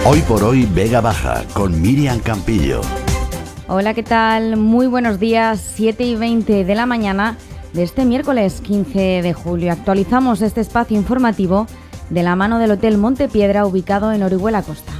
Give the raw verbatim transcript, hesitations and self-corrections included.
Hoy por hoy Vega Baja con Miriam Campillo. Hola, ¿qué tal? Muy buenos días, siete y veinte de la mañana de este miércoles quince de julio. Actualizamos este espacio informativo de la mano del Hotel Montepiedra, ubicado en Orihuela Costa.